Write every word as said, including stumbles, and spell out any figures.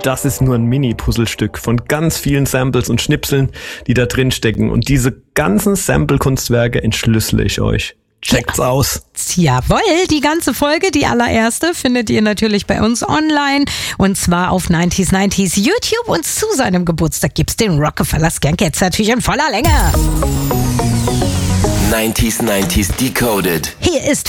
das ist nur ein Mini-Puzzlestück von ganz vielen Samples und Schnipseln, die da drin stecken. Und diese ganzen Sample-Kunstwerke entschlüssele ich euch. Checkt's ja aus. Jawohl, die ganze Folge, die allererste, findet ihr natürlich bei uns online. Und zwar auf neunzig neunzig YouTube. Und zu seinem Geburtstag gibt's den Rockefeller Skank jetzt natürlich in voller Länge. neunzig neunzig Decoded. Hier ist